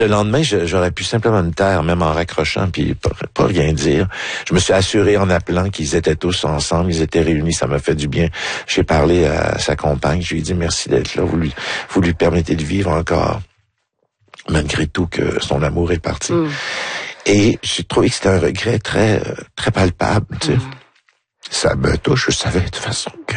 Le lendemain, j'aurais pu simplement me taire, même en raccrochant, puis pas rien dire. Je me suis assuré en appelant qu'ils étaient tous ensemble, ils étaient réunis, ça m'a fait du bien. J'ai parlé à sa compagne, je lui ai dit merci d'être là, vous lui permettez de vivre encore, malgré tout que son amour est parti. Et j'ai trouvé que c'était un regret très très palpable, tu sais. Ça me touche, je savais de toute façon que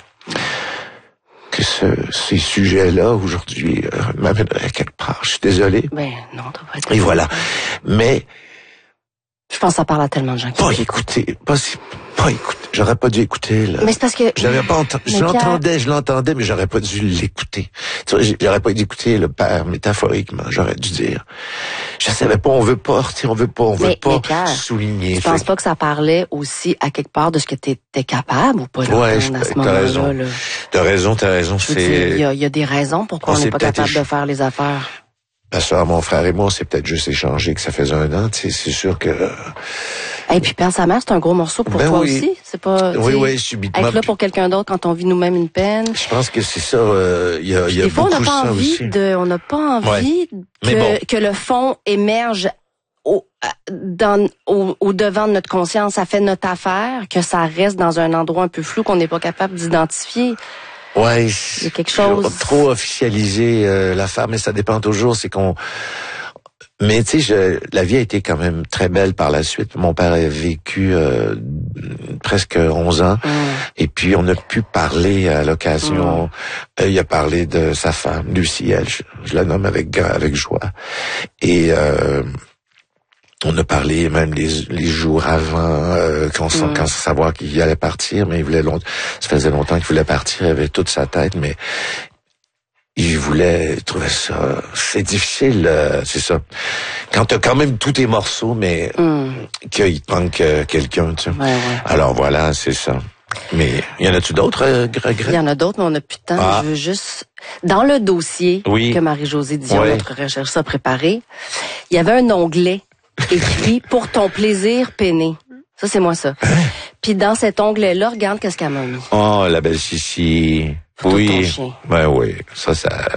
ces sujets-là, aujourd'hui, m'amèneraient quelque part. Je suis désolé. Ben, non, t'as pas été. Et voilà. Mais... Je pense que ça parle à tellement de gens qui... Pas écouter. J'aurais pas dû écouter, là. Mais c'est parce que... J'avais pas entendu. Je l'entendais, mais j'aurais pas dû l'écouter. Tu vois, j'aurais pas dû écouter le père, métaphoriquement. J'aurais dû dire. Je savais pas, on veut pas Pierre, souligner. Je pense pas que ça parlait aussi à quelque part de ce que t'étais capable ou pas, là, ouais, à ce moment-là, là. T'as raison. Il y a des raisons pourquoi on n'est pas capable de faire les affaires. Parce que mon frère et moi, c'est peut-être juste échangé que ça faisait 1 an, tu sais, c'est sûr que... Et puis perdre sa mère, c'est un gros morceau pour toi aussi. C'est pas... Oui, subitement. Être là pour quelqu'un d'autre quand on vit nous-mêmes une peine. Je pense que c'est ça, il y a des fois, beaucoup ça aussi. on n'a pas envie que le fond émerge au devant de notre conscience. Ça fait notre affaire, que ça reste dans un endroit un peu flou qu'on n'est pas capable d'identifier. Ouais, il y a quelque chose. Trop officialiser l'affaire, mais ça dépend toujours. C'est qu'on. Mais tu sais, la vie a été quand même très belle par la suite. Mon père a vécu presque 11 ans, et puis on a pu parler à l'occasion. Il a parlé de sa femme, Lucie. Elle, je la nomme avec joie. Et on a parlé même les jours avant, quand savoir qu'il allait partir, mais ça faisait longtemps qu'il voulait partir, il avait toute sa tête, mais il trouvait ça, c'est difficile, c'est ça. Quand t'as quand même tous tes morceaux, mais qu'il te manque quelqu'un, tu sais. Ouais. Alors voilà, c'est ça. Mais y en a-tu d'autres regrets? Il y en a d'autres, mais on n'a plus de temps. Je veux juste... Dans le dossier que Marie-Josée Dion, notre recherchiste, a préparé, il y avait un onglet écrit « Pour ton plaisir peiné ». Ça, c'est moi, ça. Puis dans cet onglet-là, regarde qu'est-ce qu'elle m'a mis. Oh, la belle Chichi. Photo de ton chien. Ben oui. Ça,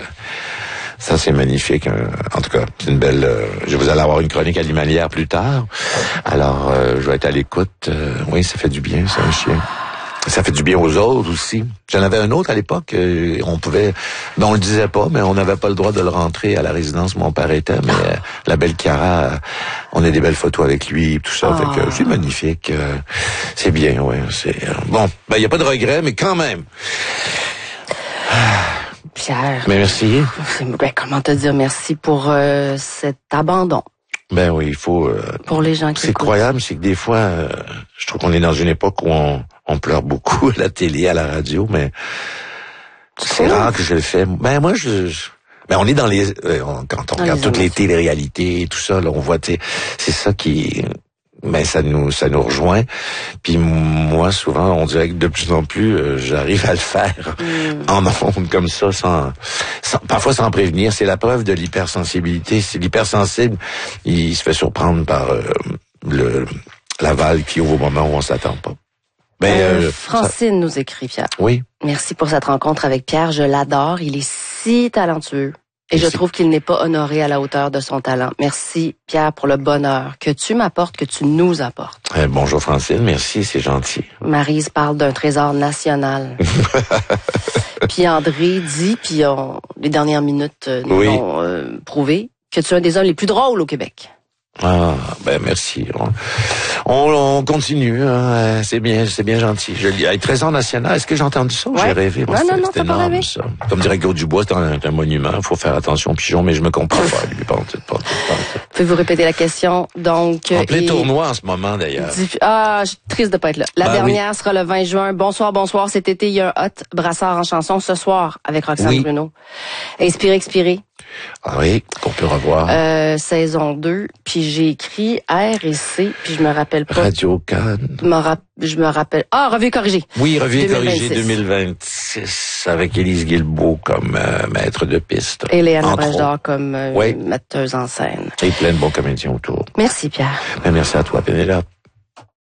c'est magnifique. En tout cas, c'est une belle... vous allez avoir une chronique animalière plus tard. Alors, je vais être à l'écoute. Oui, ça fait du bien, c'est un chien. Ça fait du bien aux autres aussi. J'en avais un autre à l'époque, on le disait pas, mais on n'avait pas le droit de le rentrer à la résidence où mon père était, mais la belle Chiara, on a des belles photos avec lui, tout ça, fait que c'est magnifique, c'est bien, c'est bon, il y a pas de regret, mais quand même. Pierre. Mais merci. Comment te dire merci pour cet abandon? Ben oui, il faut... pour les gens qui c'est incroyable, c'est que des fois, je trouve qu'on est dans une époque où on pleure beaucoup à la télé, à la radio, mais c'est rare que je le fais. Ben moi, on est dans les... quand on regarde toutes les téléréalités et tout ça, là, on voit, c'est ça qui... Ben ça nous rejoint. Puis moi, souvent, on dirait que de plus en plus, j'arrive à le faire en ondes comme ça, parfois sans prévenir. C'est la preuve de l'hypersensibilité. C'est l'hypersensible, il se fait surprendre par l'aval qui ouvre au moment où on s'attend pas. Francine nous écrit, Pierre. Oui. Merci pour cette rencontre avec Pierre. Je l'adore. Il est si talentueux. Et je trouve qu'il n'est pas honoré à la hauteur de son talent. Merci, Pierre, pour le bonheur que tu m'apportes, que tu nous apportes. Bonjour, Francine. Merci, c'est gentil. Maryse parle d'un trésor national. Puis André dit, puis les dernières minutes nous l'ont prouvé, que tu es un des hommes les plus drôles au Québec. Ah, merci. On continue, hein. C'est bien gentil. Je lis. Trésor national, est-ce que j'ai entendu ça? J'ai rêvé. Non, c'était énorme, ça. Comme dirait Claude Dubois, c'est un monument. Il faut faire attention aux pigeons, mais je me comprends pas, lui. Pouvez-vous répéter la question? Donc, en plein tournoi en ce moment, d'ailleurs. Je suis triste de pas être là. La dernière sera le 20 juin. Bonsoir. Cet été, il y a un hot brassard en chanson ce soir avec Roxane Bruno. Inspiré, expiré. Ah oui, qu'on peut revoir. Saison 2, puis j'ai écrit R et C, puis je me rappelle pas. Radio Cannes. Je me rappelle. Revue corrigée. Oui, revue corrigée 2026, avec Élise Guilbeault comme maître de piste. Et Léana Brejda comme metteuse en scène. Et plein de bons comédiens autour. Merci, Pierre. Merci à toi, Pénélope.